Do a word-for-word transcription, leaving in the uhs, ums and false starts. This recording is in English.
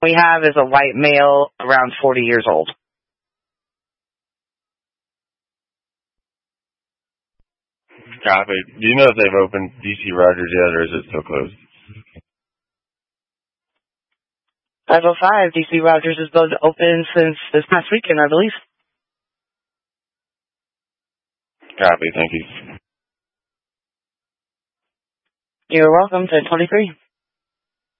we have is a white male around forty years old. Copy. Do you know if they've opened D C Rogers yet, or is it still closed? five oh five, D C Rogers has been open since this past weekend, I believe. Copy, thank you. You're welcome, ten twenty-three.